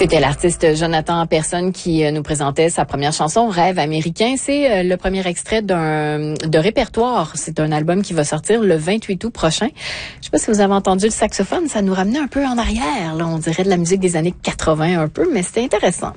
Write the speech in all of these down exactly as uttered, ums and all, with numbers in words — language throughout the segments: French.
C'était l'artiste Jonathan Persson qui nous présentait sa première chanson, Rêve américain. C'est le premier extrait d'un de répertoire. C'est un album qui va sortir le vingt-huit août prochain. Je sais pas si vous avez entendu le saxophone, ça nous ramenait un peu en arrière. Là, on dirait de la musique des années quatre-vingts un peu, mais c'était intéressant.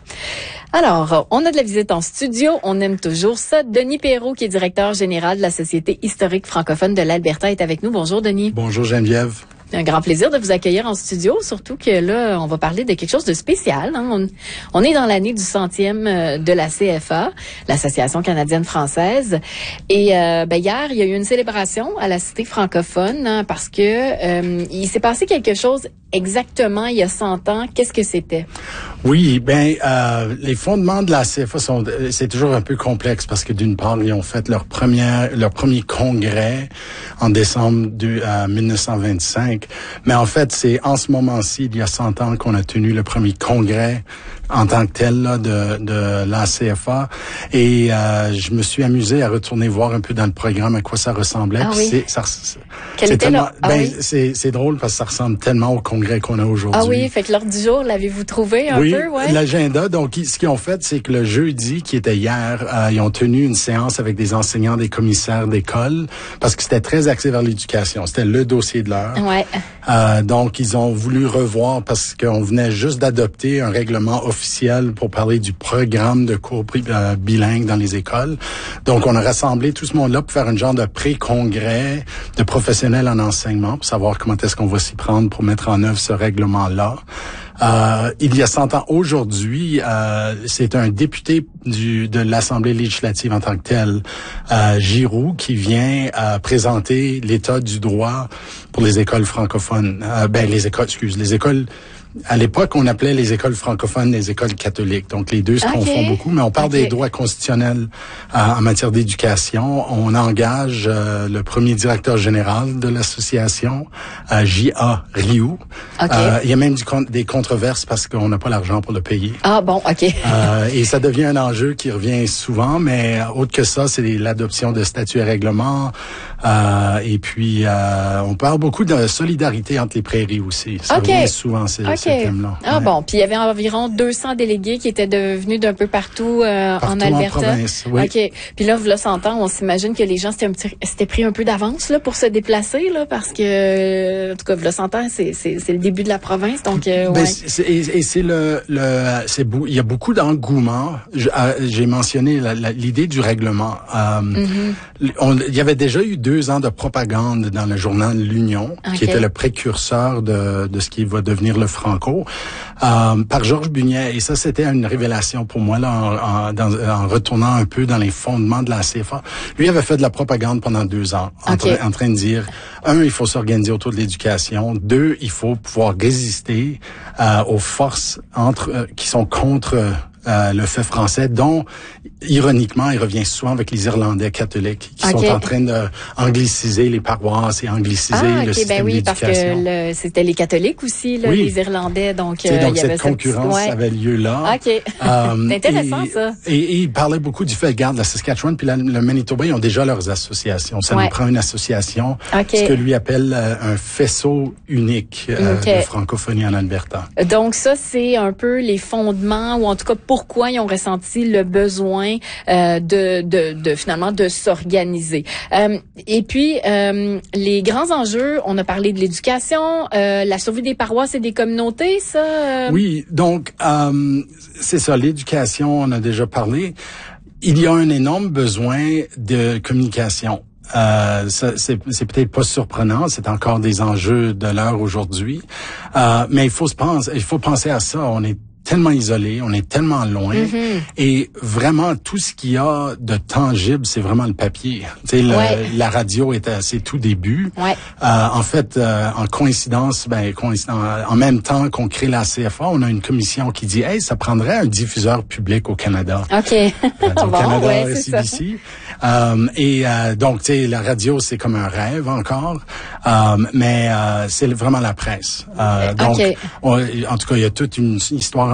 Alors, on a de la visite en studio. On aime toujours ça. Denis Perrault, qui est directeur général de la Société historique francophone de l'Alberta, est avec nous. Bonjour, Denis. Bonjour, Geneviève. C'est un grand plaisir de vous accueillir en studio, surtout que là, on va parler de quelque chose de spécial. Hein. On, on est dans l'année du centième de la C F A, l'Association canadienne-française. Et euh, ben, hier, il y a eu une célébration à la Cité francophone hein, parce que euh, il s'est passé quelque chose exactement il y a cent ans. Qu'est-ce que c'était? Oui, ben euh, les fondements de la C F A sont, c'est toujours un peu complexe parce que d'une part, ils ont fait leur première, leur premier congrès en décembre du euh, mille neuf cent vingt-cinq. Mais en fait, c'est en ce moment-ci, il y a cent ans, qu'on a tenu le premier congrès en tant que tel là, de, de la C F A. Et euh, je me suis amusé à retourner voir un peu dans le programme à quoi ça ressemblait. Ah oui. C'est, ça, Quel c'est, était tellement, ah ben, oui. c'est, c'est drôle parce que ça ressemble tellement au congrès qu'on a aujourd'hui. Ah oui, fait que l'ordre du jour, l'avez-vous trouvé un oui, peu? Ouais. L'agenda. Donc, ce qu'ils ont fait, c'est que le jeudi, qui était hier, euh, ils ont tenu une séance avec des enseignants, des commissaires d'école, parce que c'était très axé vers l'éducation. C'était le dossier de l'heure. Ouais. Euh, donc, ils ont voulu revoir parce qu'on venait juste d'adopter un règlement officiel pour parler du programme de cours euh, bilingues dans les écoles. Donc, on a rassemblé tout ce monde-là pour faire un genre de pré-congrès de professionnels en enseignement pour savoir comment est-ce qu'on va s'y prendre pour mettre en œuvre ce règlement-là. Euh, il y a cent ans aujourd'hui, euh, c'est un député du, de l'Assemblée législative en tant que tel, euh, Giroux, qui vient euh, présenter l'état du droit pour les écoles francophones. Euh, ben les écoles, excuse, les écoles. À l'époque, on appelait les écoles francophones les écoles catholiques. Donc, les deux se okay. confondent beaucoup, mais on parle okay. des droits constitutionnels euh, en matière d'éducation. On engage euh, le premier directeur général de l'association, euh, J A Rioux. Okay. Euh, il y a même du, des controverses parce qu'on n'a pas l'argent pour le payer. Ah bon, OK. euh, et ça devient un enjeu qui revient souvent, mais autre que ça, c'est l'adoption de statuts et règlements. Euh, et puis, euh, on parle beaucoup de solidarité entre les prairies aussi. Ça okay. revient souvent, c'est okay. Ah ouais. Bon, puis il y avait environ deux cents délégués qui étaient devenus d'un peu partout, euh, partout en Alberta. En province, oui. OK. Puis là, là, cent ans, on s'imagine que les gens s'étaient, un petit, s'étaient pris un peu d'avance là pour se déplacer là, parce que, en tout cas, là, cent ans, c'est, c'est, c'est le début de la province, donc. Euh, ben, ouais. c'est, et, et c'est le, le, c'est il y a beaucoup d'engouement. J'ai mentionné la, la, l'idée du règlement. Euh, mm-hmm. on, il y avait déjà eu deux ans de propagande dans le journal L'Union, okay. qui était le précurseur de, de ce qui va devenir le Franco. Euh, par Georges Bunyet, et ça c'était une révélation pour moi là en, en, dans, en retournant un peu dans les fondements de la C F A. Lui avait fait de la propagande pendant deux ans, okay. en, en train de dire un, il faut s'organiser autour de l'éducation, deux, il faut pouvoir résister euh, aux forces entre euh, qui sont contre euh, le fait français, dont ironiquement, il revient souvent avec les Irlandais catholiques qui okay. sont en train de angliciser les paroisses et angliciser ah, okay, le système ben oui, d'éducation. Parce que le, c'était les catholiques aussi, là, oui. les Irlandais, donc euh, donc il y cette avait concurrence cette... ouais. avait lieu là. Ok, euh, c'est intéressant et, ça. Et, et il parlait beaucoup du fait, regarde, la Saskatchewan puis la, le Manitoba, ils ont déjà leurs associations. Ça ouais. nous prend une association, okay. ce que lui appelle euh, un faisceau unique euh, okay. de francophonie en Alberta. Donc ça, c'est un peu les fondements, ou en tout cas pourquoi ils ont ressenti le besoin euh, de, de, de finalement de s'organiser. Euh, et puis euh, les grands enjeux, on a parlé de l'éducation, euh, la survie des paroisses et des communautés, ça. Euh... Oui, donc euh, c'est ça, l'éducation, on a déjà parlé. Il y a un énorme besoin de communication. Euh, ça, c'est, c'est peut-être pas surprenant, c'est encore des enjeux de l'heure aujourd'hui, euh, mais il faut se penser, il faut penser à ça. On est tellement isolé, on est tellement loin, mm-hmm. et vraiment tout ce qu'il y a de tangible, c'est vraiment le papier. Tu sais, ouais. la radio est à ses tout débuts. Ouais. Euh, en fait, euh, en coïncidence, ben coïncidence, en même temps qu'on crée la C F A, on a une commission qui dit, hey, ça prendrait un diffuseur public au Canada. Ok. Radio bon, Canada, ouais, C B C. Euh, et euh, donc, tu sais, la radio, c'est comme un rêve encore, euh, mais euh, c'est vraiment la presse. Euh, donc, okay. on, en tout cas, il y a toute une histoire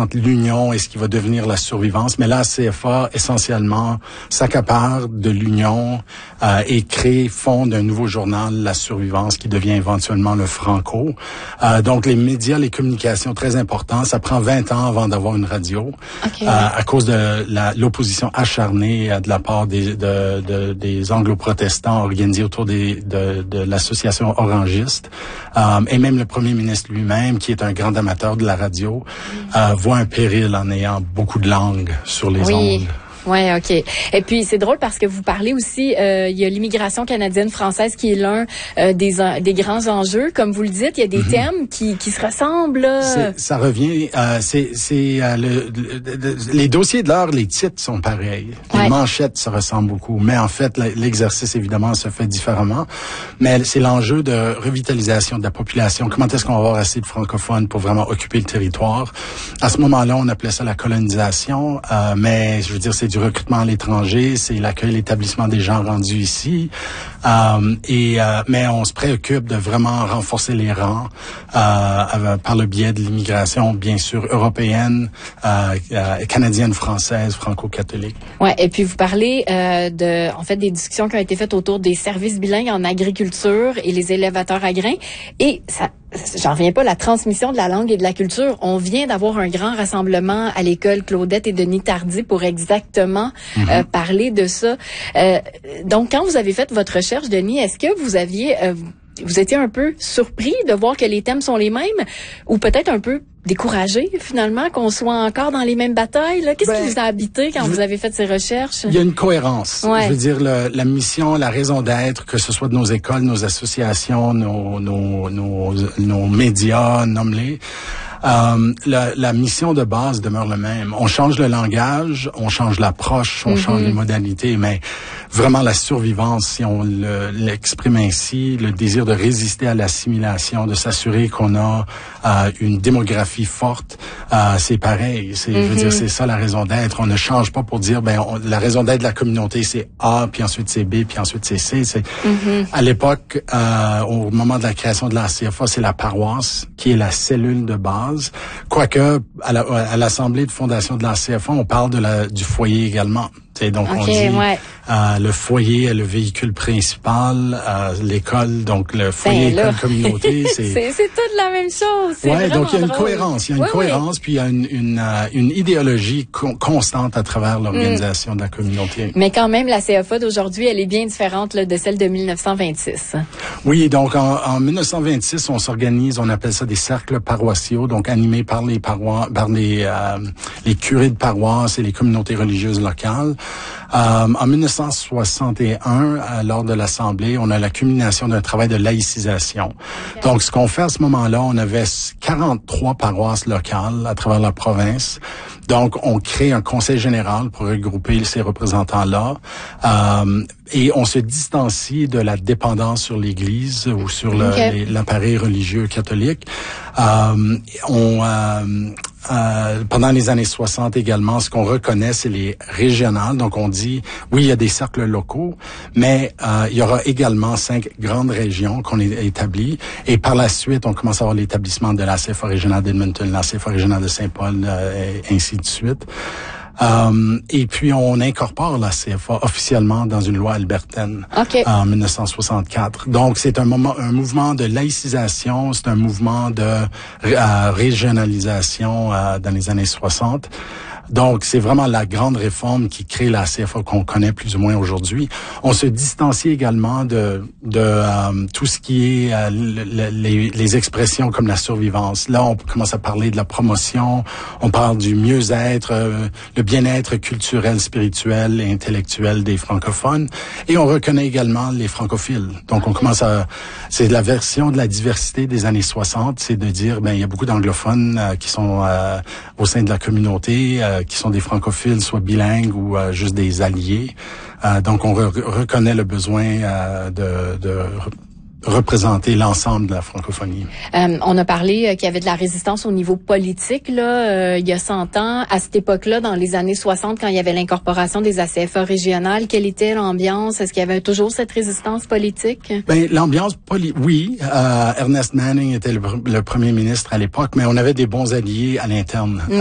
entre l'union et ce qui va devenir la survivance. Mais là, la C F A, essentiellement, s'accapare de l'union euh, et crée, fonde un nouveau journal, La Survivance, qui devient éventuellement le Franco. Euh, donc, les médias, les communications, très importants. Ça prend vingt ans avant d'avoir une radio, okay. euh, à cause de la, l'opposition acharnée euh, de la part des, de, de, des anglo-protestants organisés autour des, de, de l'association orangiste. Euh, et même le premier ministre lui-même, qui est un grand amateur de la radio, mm. euh, voit un péril en ayant beaucoup de langues sur les oui. ondes. Ouais, ok. Et puis c'est drôle parce que vous parlez aussi, euh, il y a l'immigration canadienne-française qui est l'un euh, des des grands enjeux. Comme vous le dites, il y a des mm-hmm. thèmes qui qui se ressemblent. Là. Ça revient, euh, c'est c'est euh, le, le, le, les dossiers de l'heure, les titres sont pareils, les ouais. manchettes se ressemblent beaucoup, mais en fait l'exercice évidemment se fait différemment. Mais c'est l'enjeu de revitalisation de la population. Comment est-ce qu'on va avoir assez de francophones pour vraiment occuper le territoire? À ce moment-là, on appelait ça la colonisation, euh, mais je veux dire c'est du recrutement à l'étranger, c'est l'accueil, l'établissement des gens rendus ici. Euh, et euh, mais on se préoccupe de vraiment renforcer les rangs euh, par le biais de l'immigration, bien sûr européenne, euh, euh, canadienne, française, franco-catholique. Ouais. Et puis vous parlez euh, de, en fait, des discussions qui ont été faites autour des services bilingues en agriculture et les élévateurs à grains. Et ça. J'en reviens pas, la transmission de la langue et de la culture. On vient d'avoir un grand rassemblement à l'école Claudette et Denis Tardy pour exactement mm-hmm. euh, parler de ça. Euh, donc, quand vous avez fait votre recherche, Denis, est-ce que vous aviez... Euh, vous étiez un peu surpris de voir que les thèmes sont les mêmes ou peut-être un peu découragé finalement qu'on soit encore dans les mêmes batailles là? Qu'est-ce ben, qui vous a habité quand je, vous avez fait ces recherches? Il y a une cohérence. Ouais. Je veux dire le, la mission, la raison d'être, que ce soit de nos écoles, nos associations, nos nos nos, nos médias, nomme-les. Euh, la, la mission de base demeure le même. On change le langage, on change l'approche, on mm-hmm. change les modalités, mais vraiment la survivance, si on le, l'exprime ainsi, le désir de résister à l'assimilation, de s'assurer qu'on a euh, une démographie forte, euh, c'est pareil. C'est, mm-hmm. je veux dire, c'est ça la raison d'être. On ne change pas pour dire, ben, on, la raison d'être de la communauté, c'est A, puis ensuite c'est B, puis ensuite c'est C. C'est, mm-hmm. À l'époque, euh, au moment de la création de la C F A, c'est la paroisse qui est la cellule de base. Quoique, à, la, à l'Assemblée de fondation de la C F A, on parle de la, du foyer également. T'sais, donc, okay, on dit ouais. euh, le foyer est le véhicule principal, euh, l'école, donc le foyer, ben, école, communauté. C'est, c'est, c'est toute la même chose. C'est ouais, donc il y a une drôle. cohérence. Il y a une oui, cohérence, oui. puis il y a une, une, euh, une idéologie con- constante à travers l'organisation mm. de la communauté. Mais quand même, la C F A d'aujourd'hui, elle est bien différente là, de celle de dix-neuf cent vingt-six. Oui, donc en, en dix-neuf cent vingt-six, on s'organise, on appelle ça des cercles paroissiaux, donc animés par les parois, par les, euh, les curés de paroisse et les communautés religieuses locales. Euh, en dix-neuf cent soixante et un, euh, lors de l'Assemblée, on a la culmination d'un travail de laïcisation. Okay. Donc, ce qu'on fait à ce moment-là, on avait quarante-trois paroisses locales à travers la province. Donc, on crée un conseil général pour regrouper ces représentants-là. Euh, et on se distancie de la dépendance sur l'Église ou sur le, okay. les, l'appareil religieux catholique. Euh, on... Euh, Euh, pendant les années soixante également, ce qu'on reconnaît, c'est les régionales. Donc, on dit, oui, il y a des cercles locaux, mais euh, il y aura également cinq grandes régions qu'on a établies. Et par la suite, on commence à avoir l'établissement de la C F A régionale d'Edmonton, la C F A régionale de Saint-Paul, euh, et ainsi de suite. Euh, et puis, on incorpore la C F A officiellement dans une loi albertaine okay. en dix-neuf cent soixante-quatre. Donc, c'est un moment, un mouvement de laïcisation, c'est un mouvement de euh, régionalisation euh, dans les années soixante. Donc, c'est vraiment la grande réforme qui crée la C F A qu'on connaît plus ou moins aujourd'hui. On se distancie également de, de euh, tout ce qui est euh, le, le, les, les expressions comme la survivance. Là, on commence à parler de la promotion, on parle du mieux-être, euh, le bien-être culturel, spirituel et intellectuel des francophones. Et on reconnaît également les francophiles. Donc, on commence à... C'est la version de la diversité des années soixante, c'est de dire, ben il y a beaucoup d'anglophones euh, qui sont euh, au sein de la communauté, euh, qui sont des francophiles, soit bilingues ou euh, juste des alliés. Euh, donc, on re- reconnaît le besoin euh, de, de représenter l'ensemble de la francophonie. Euh, on a parlé euh, qu'il y avait de la résistance au niveau politique là, euh, il y a cent ans. À cette époque-là, dans les années soixante, quand il y avait l'incorporation des A C F A régionales, quelle était l'ambiance? Est-ce qu'il y avait toujours cette résistance politique? Ben l'ambiance politique, oui. Euh, Ernest Manning était le, le premier ministre à l'époque, mais on avait des bons alliés à l'interne. Mm.